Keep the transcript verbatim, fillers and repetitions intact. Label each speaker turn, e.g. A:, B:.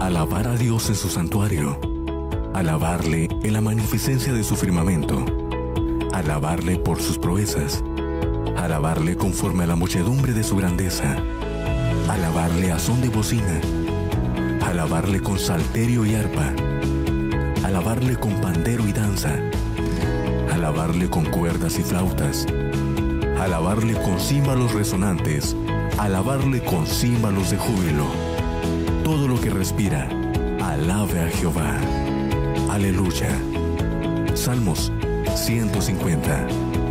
A: alabar a Dios en su santuario, alabarle en la magnificencia de su firmamento, alabarle por sus proezas, alabarle conforme a la muchedumbre de su grandeza, alabarle a son de bocina, alabarle con salterio y arpa, alabarle con pandero y danza, alabarle con cuerdas y flautas, alabarle con címbalos resonantes, alabarle con címbalos de júbilo. Todo lo que respira, alabe a Jehová. Aleluya. Salmos ciento cincuenta.